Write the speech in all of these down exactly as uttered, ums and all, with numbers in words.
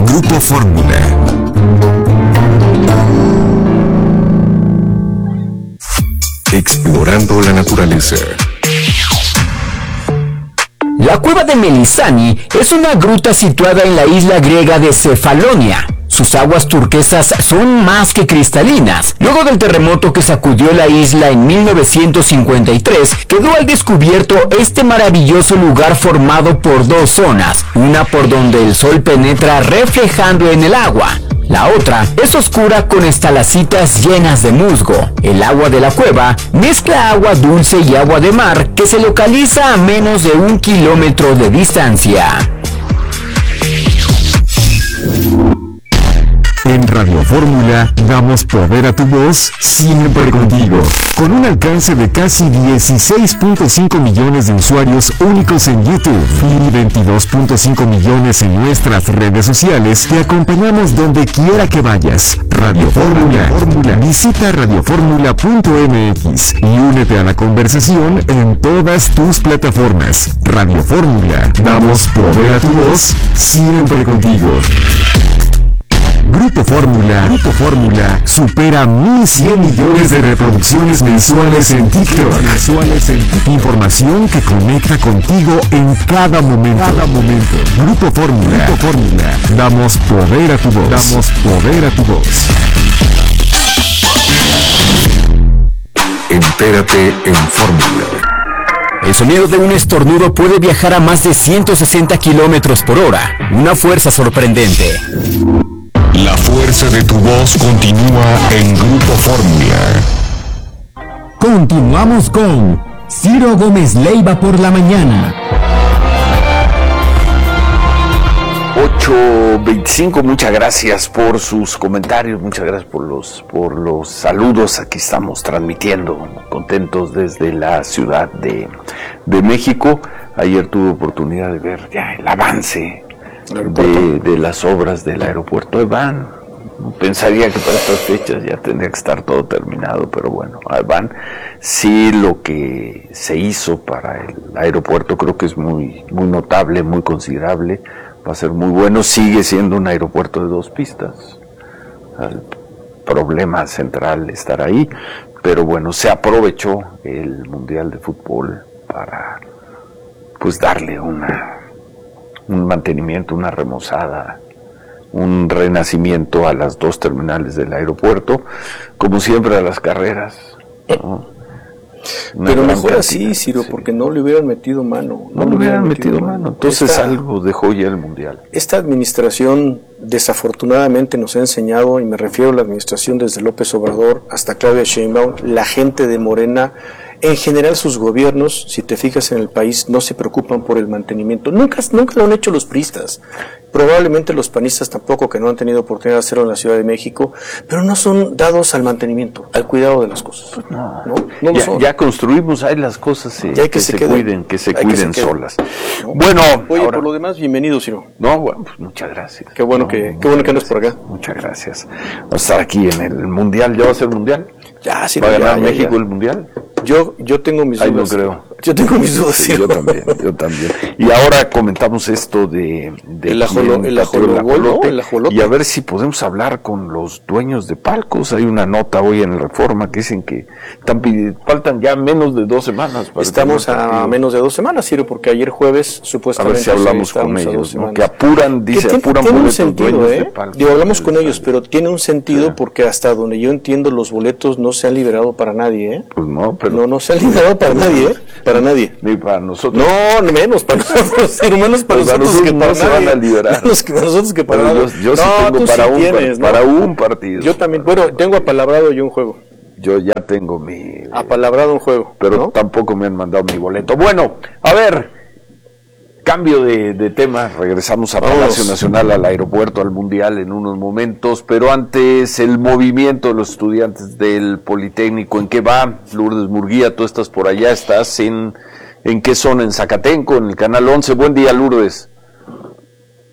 Grupo Fórmula. Explorando la naturaleza. La cueva de Melisani es una gruta situada en la isla griega de Cefalonia. Sus aguas turquesas son más que cristalinas. Luego del terremoto que sacudió la isla en mil novecientos cincuenta y tres, quedó al descubierto este maravilloso lugar formado por dos zonas, una por donde el sol penetra reflejando en el agua. La otra es oscura con estalacitas llenas de musgo. El agua de la cueva mezcla agua dulce y agua de mar que se localiza a menos de un kilómetro de distancia. En Radio Fórmula damos poder a tu voz siempre contigo. Con un alcance de casi dieciséis punto cinco millones de usuarios únicos en YouTube y veintidós punto cinco millones en nuestras redes sociales, te acompañamos donde quiera que vayas. Radio Fórmula. Fórmula. Visita radioformula punto m x y únete a la conversación en todas tus plataformas. Radio Fórmula. Damos poder a tu voz siempre contigo. Grupo Fórmula, Grupo Fórmula supera mil cien millones de reproducciones mensuales en TikTok. Mensuales en TikTok. Información que conecta contigo en cada momento. Cada momento. Grupo Fórmula, Grupo Fórmula. Damos poder a tu voz. Damos poder a tu voz. Entérate en Fórmula. El sonido de un estornudo puede viajar a más de ciento sesenta kilómetros por hora. Una fuerza sorprendente. La fuerza de tu voz continúa en Grupo Fórmula. Continuamos con Ciro Gómez Leiva por la mañana. ocho veinticinco, muchas gracias por sus comentarios, muchas gracias por los, por los saludos. Aquí estamos transmitiendo, contentos desde la Ciudad de, de México. Ayer tuve oportunidad de ver ya el avance De, de las obras del aeropuerto de Van. Pensaría que para estas fechas ya tendría que estar todo terminado, pero bueno, Van sí, lo que se hizo para el aeropuerto creo que es muy, muy notable, muy considerable, va a ser muy bueno. Sigue siendo un aeropuerto de dos pistas, el problema central estará ahí, pero bueno, se aprovechó el Mundial de Fútbol para pues darle una un mantenimiento, una remozada, un renacimiento a las dos terminales del aeropuerto, como siempre a las carreras, ¿no? Pero mejor así, Ciro, sí, porque no le hubieran metido mano. No, no le hubieran metido, metido mano. Entonces esta, algo dejó ya el Mundial. Esta administración desafortunadamente nos ha enseñado, y me refiero a la administración desde López Obrador hasta Claudia Sheinbaum, la gente de Morena, en general sus gobiernos, si te fijas en el país, no se preocupan por el mantenimiento. Nunca, nunca lo han hecho los priistas. Probablemente los panistas tampoco, que no han tenido oportunidad de hacerlo en la Ciudad de México, pero no son dados al mantenimiento, al cuidado de las cosas. Pues no, no, no ya, ya construimos ahí las cosas eh, que, que se, se cuiden, que se cuiden que se solas. ¿No? Bueno, oye, ahora, por lo demás, bienvenido, Ciro. No, bueno, pues muchas gracias. Qué bueno no, que, qué bueno que andas por acá. Muchas gracias. Vamos a estar aquí en el Mundial. ¿Ya va a ser Mundial? Ya, sí. ¿Va a ganar ya, México ya. el Mundial? Yo, yo tengo mis Ay, dudas. no creo. Yo tengo mis dudas. Sí, yo también, yo también. Y ahora comentamos esto de, de el ajolo, el ajolote, el ajolote. Y a ver si podemos hablar con los dueños de palcos. Hay una nota hoy en el Reforma que dicen que están, faltan ya menos de dos semanas. Para Estamos a menos de dos semanas, Ciro, porque ayer jueves supuestamente. A ver si hablamos con ellos, ¿no? Que apuran, dice, que apuran tiene boletos un sentido, dueños ¿eh? de palcos. Digo, hablamos con ellos, pero tiene un sentido sí. Porque hasta donde yo entiendo los boletos no se han liberado para nadie, ¿eh? Pues no, pero no, no se han liberado para nadie, ¿eh? Para nadie. Ni para nosotros. No, menos para nosotros, menos para pues nosotros que para no se van a liberar. Menos que para nosotros que para yo, yo sí no, tengo para, sí un, tienes, para, ¿no? para un partido. Yo también, bueno, tengo apalabrado yo un juego. Yo ya tengo mi... Apalabrado un juego. Pero ¿no? tampoco me han mandado mi boleto. Bueno, a ver, cambio de, de tema, regresamos a Palacio Nacional, al aeropuerto, al Mundial en unos momentos, pero antes el movimiento de los estudiantes del Politécnico, ¿en qué va? Lourdes Murguía, tú estás por allá, estás en... ¿En qué zona? ¿En Zacatenco? ¿En el Canal once? Buen día, Lourdes.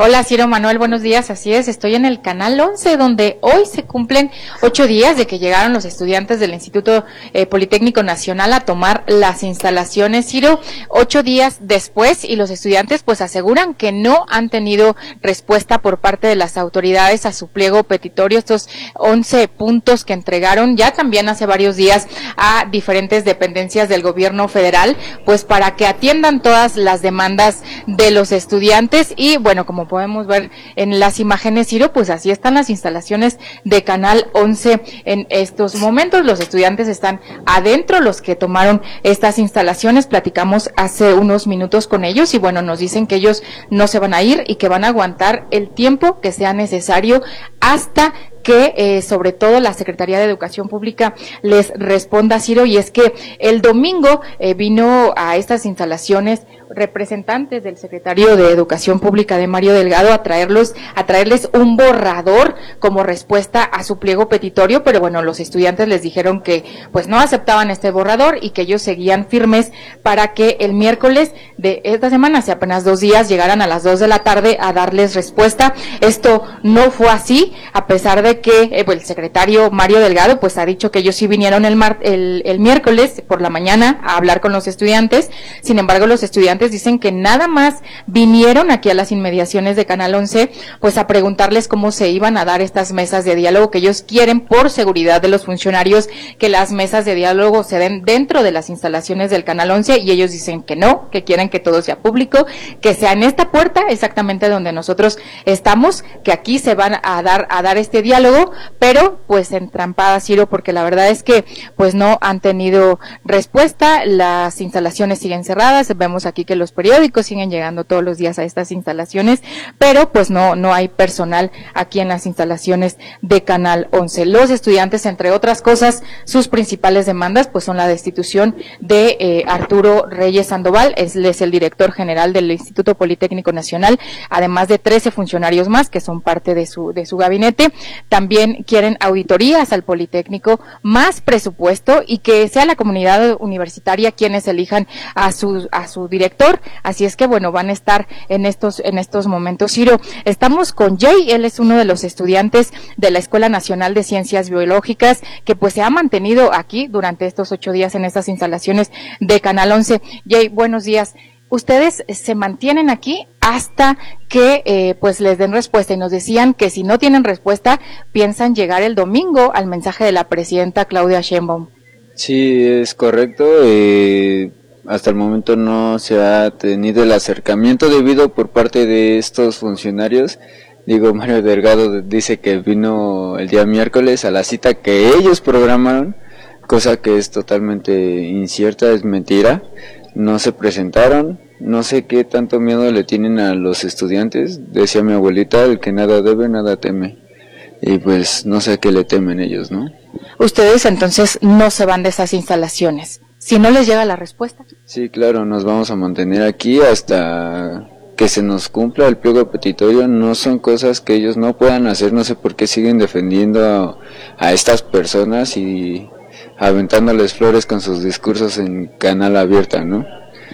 Hola, Ciro Manuel, buenos días, así es, estoy en el Canal once, donde hoy se cumplen ocho días de que llegaron los estudiantes del Instituto eh, Politécnico Nacional a tomar las instalaciones, Ciro, ocho días después, y los estudiantes pues aseguran que no han tenido respuesta por parte de las autoridades a su pliego petitorio, estos once puntos que entregaron ya también hace varios días a diferentes dependencias del gobierno federal, pues para que atiendan todas las demandas de los estudiantes. Y bueno, como podemos ver en las imágenes, Ciro, pues así están las instalaciones de Canal once en estos momentos. Los estudiantes están adentro, los que tomaron estas instalaciones, platicamos hace unos minutos con ellos y bueno, nos dicen que ellos no se van a ir y que van a aguantar el tiempo que sea necesario hasta que eh, sobre todo la Secretaría de Educación Pública les responda, Ciro, y es que el domingo eh, vino a estas instalaciones representantes del secretario de Educación Pública de Mario Delgado a traerlos, a traerles un borrador como respuesta a su pliego petitorio, pero bueno, los estudiantes les dijeron que pues no aceptaban este borrador y que ellos seguían firmes para que el miércoles de esta semana, hace apenas dos días, llegaran a las dos de la tarde a darles respuesta. Esto no fue así, a pesar de que eh, pues, el secretario Mario Delgado pues ha dicho que ellos sí vinieron el, mar, el, el miércoles por la mañana a hablar con los estudiantes. Sin embargo, los estudiantes dicen que nada más vinieron aquí a las inmediaciones de Canal once pues a preguntarles cómo se iban a dar estas mesas de diálogo, que ellos quieren por seguridad de los funcionarios que las mesas de diálogo se den dentro de las instalaciones del Canal once, y ellos dicen que no, que quieren que todo sea público, que sea en esta puerta exactamente donde nosotros estamos, que aquí se van a dar a dar este diálogo, pero pues entrampada, Ciro, porque la verdad es que pues no han tenido respuesta, las instalaciones siguen cerradas, vemos aquí que los periódicos siguen llegando todos los días a estas instalaciones, pero pues no no hay personal aquí en las instalaciones de Canal once. Los estudiantes, entre otras cosas, sus principales demandas pues son la destitución de eh, Arturo Reyes Sandoval, él es el director general del Instituto Politécnico Nacional, además de trece funcionarios más que son parte de su de su gabinete. También quieren auditorías al Politécnico, más presupuesto y que sea la comunidad universitaria quienes elijan a su a su director. Así es que bueno, van a estar en estos en estos momentos. Ciro, estamos con Jay, él es uno de los estudiantes de la Escuela Nacional de Ciencias Biológicas que pues se ha mantenido aquí durante estos ocho días en estas instalaciones de Canal once. Jay, buenos días. Ustedes se mantienen aquí hasta que eh, pues les den respuesta, y nos decían que si no tienen respuesta piensan llegar el domingo al mensaje de la presidenta Claudia Sheinbaum. Sí, es correcto. Eh, hasta el momento no se ha tenido el acercamiento debido por parte de estos funcionarios. Digo, Mario Delgado dice que vino el día miércoles a la cita que ellos programaron, cosa que es totalmente incierta, es mentira. No se presentaron, no sé qué tanto miedo le tienen a los estudiantes. Decía mi abuelita, el que nada debe, nada teme. Y pues no sé a qué le temen ellos, ¿no? Ustedes entonces no se van de esas instalaciones, si no les llega la respuesta. Sí, claro, nos vamos a mantener aquí hasta que se nos cumpla el pliego petitorio. No son cosas que ellos no puedan hacer, no sé por qué siguen defendiendo a, a estas personas y aventándoles flores con sus discursos en canal abierta, ¿no?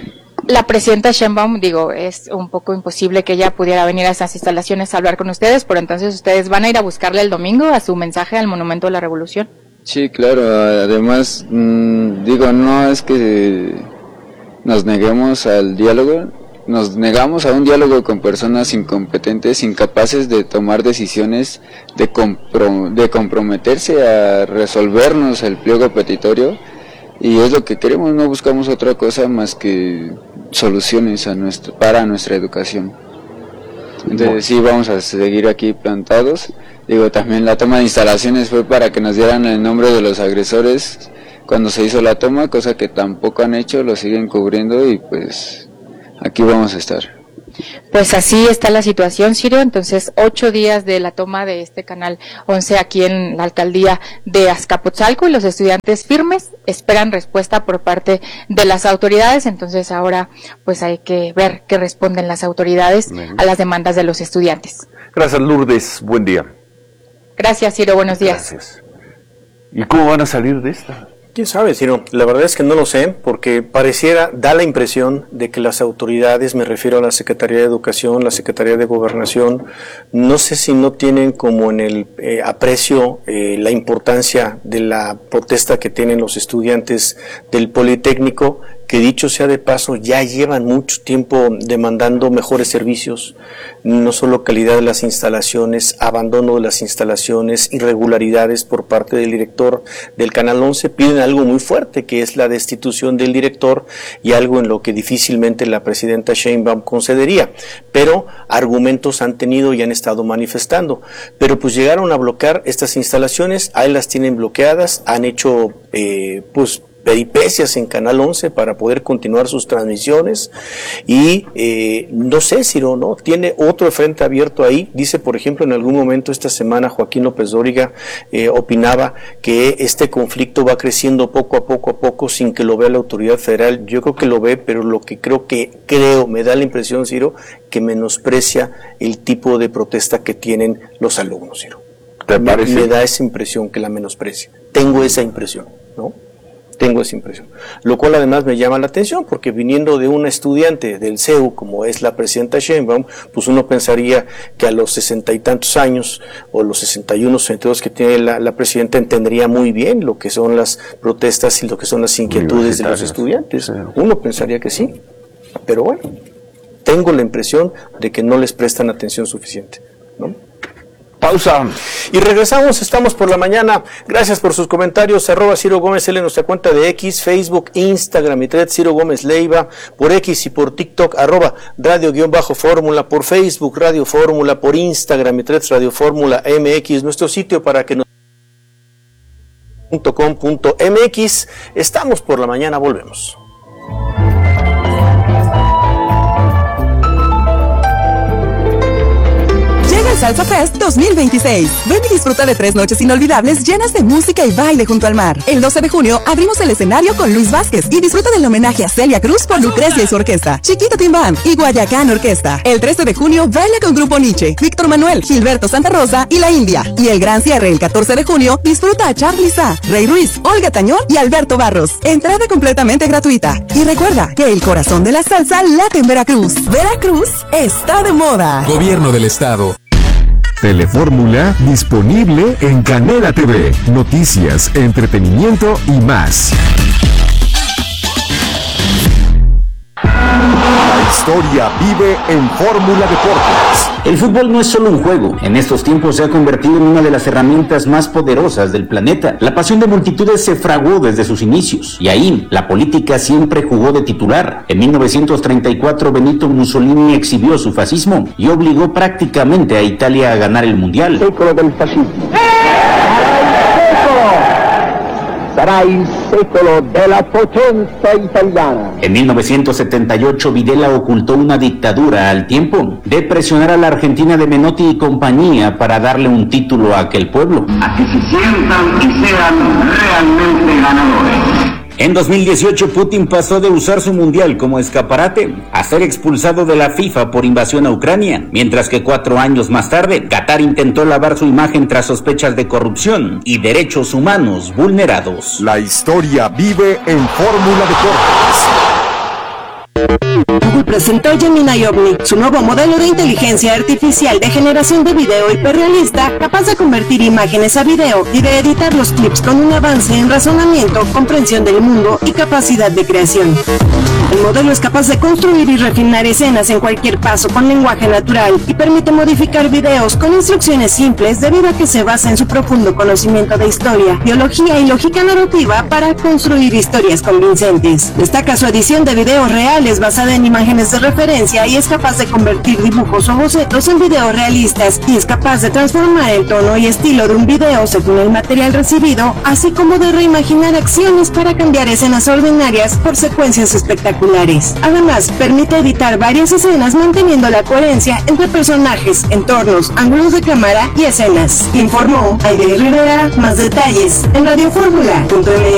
La presidenta Sheinbaum, digo, es un poco imposible que ella pudiera venir a esas instalaciones a hablar con ustedes, pero entonces ustedes van a ir a buscarle el domingo a su mensaje al Monumento de la Revolución. Sí, claro, además, mmm, digo, no es que nos neguemos al diálogo, nos negamos a un diálogo con personas incompetentes, incapaces de tomar decisiones, de, comprom- de comprometerse a resolvernos el pliego petitorio, y es lo que queremos, no buscamos otra cosa más que soluciones a nuestro, para nuestra educación. Entonces sí, vamos a seguir aquí plantados. Digo, también la toma de instalaciones fue para que nos dieran el nombre de los agresores cuando se hizo la toma, cosa que tampoco han hecho, lo siguen cubriendo y pues aquí vamos a estar. Pues así está la situación, Ciro. Entonces, ocho días de la toma de este Canal once aquí en la alcaldía de Azcapotzalco, y los estudiantes firmes esperan respuesta por parte de las autoridades. Entonces, ahora pues hay que ver qué responden las autoridades a las demandas de los estudiantes. Gracias, Lourdes. Buen día. Gracias, Ciro. Buenos días. Gracias. ¿Y cómo van a salir de esta? ¿Quién sabe, Ciro? La verdad es que no lo sé, porque pareciera, da la impresión de que las autoridades, me refiero a la Secretaría de Educación, la Secretaría de Gobernación, no sé si no tienen como en el eh, aprecio eh, la importancia de la protesta que tienen los estudiantes del Politécnico, que dicho sea de paso, ya llevan mucho tiempo demandando mejores servicios, no solo calidad de las instalaciones, abandono de las instalaciones, irregularidades por parte del director del Canal once, piden algo muy fuerte, que es la destitución del director, y algo en lo que difícilmente la presidenta Sheinbaum concedería, pero argumentos han tenido y han estado manifestando, pero pues llegaron a bloquear estas instalaciones, ahí las tienen bloqueadas, han hecho eh, pues peripecias en Canal once para poder continuar sus transmisiones y eh, no sé si no, no, tiene otro frente abierto ahí. Dice, por ejemplo, en algún momento esta semana Joaquín López Dóriga eh, opinaba que este conflicto va creciendo poco a poco a poco sin que lo vea la autoridad federal. Yo creo que lo ve, pero lo que creo que, creo, me da la impresión, Ciro, que menosprecia el tipo de protesta que tienen los alumnos, Ciro. ¿Te parece? Me, me da esa impresión que la menosprecia. Tengo esa impresión, ¿no? Tengo esa impresión, lo cual además me llama la atención, porque viniendo de una estudiante del C E U, como es la presidenta Sheinbaum, pues uno pensaría que a los sesenta y tantos años, o los sesenta y uno, sesenta y dos que tiene la, la presidenta, entendería muy bien lo que son las protestas y lo que son las inquietudes de los estudiantes. Sí. Uno pensaría que sí, pero bueno, tengo la impresión de que no les prestan atención suficiente, ¿no? Pausa. Y regresamos, estamos por la mañana. Gracias por sus comentarios. Arroba Ciro Gómez L en nuestra cuenta de X, Facebook, Instagram y Thread, Ciro Gómez Leiva, por X y por TikTok, arroba Radio-Fórmula, por Facebook, Radio Fórmula, por Instagram y Thread, Radio Fórmula M X, nuestro sitio para que nos punto com punto m x. Estamos por la mañana, volvemos. Salsa Fest dos mil veintiséis. Ven y disfruta de tres noches inolvidables llenas de música y baile junto al mar. El doce de junio abrimos el escenario con Luis Vázquez y disfruta del homenaje a Celia Cruz por Lucrecia y su orquesta, Chiquito Tim Band y Guayacán Orquesta. El trece de junio baila con Grupo Nietzsche, Víctor Manuel, Gilberto Santa Rosa y La India. Y el gran cierre el catorce de junio disfruta a Charly Sa, Rey Ruiz, Olga Tañón y Alberto Barros. Entrada completamente gratuita. Y recuerda que el corazón de la salsa late en Veracruz. Veracruz está de moda. Gobierno del Estado. Telefórmula disponible en Canela T V. Noticias, entretenimiento y más. La historia vive en Fórmula Deportes. El fútbol no es solo un juego. En estos tiempos se ha convertido en una de las herramientas más poderosas del planeta. La pasión de multitudes se fraguó desde sus inicios. Y ahí, la política siempre jugó de titular. En mil novecientos treinta y cuatro, Benito Mussolini exhibió su fascismo y obligó prácticamente a Italia a ganar el Mundial. Secolo del fascismo. Sarà il secolo della potenza italiana. En mil novecientos setenta y ocho, Videla ocultó una dictadura al tiempo de presionar a la Argentina de Menotti y compañía para darle un título a aquel pueblo. A que se sientan y sean realmente ganadores. En dos mil dieciocho, Putin pasó de usar su mundial como escaparate a ser expulsado de la FIFA por invasión a Ucrania, mientras que cuatro años más tarde, Qatar intentó lavar su imagen tras sospechas de corrupción y derechos humanos vulnerados. La historia vive en Fórmula Deportes. Google presentó Gemini Omni, su nuevo modelo de inteligencia artificial de generación de video hiperrealista, capaz de convertir imágenes a video y de editar los clips con un avance en razonamiento, comprensión del mundo y capacidad de creación. El modelo es capaz de construir y refinar escenas en cualquier paso con lenguaje natural y permite modificar videos con instrucciones simples debido a que se basa en su profundo conocimiento de historia, biología y lógica narrativa para construir historias convincentes. Destaca su edición de videos reales basada en imágenes de referencia y es capaz de convertir dibujos o bocetos en videos realistas y es capaz de transformar el tono y estilo de un video según el material recibido, así como de reimaginar acciones para cambiar escenas ordinarias por secuencias espectaculares. Además, permite editar varias escenas manteniendo la coherencia entre personajes, entornos, ángulos de cámara y escenas. Informó Aide Rivera. Más detalles en radio fórmula punto m x.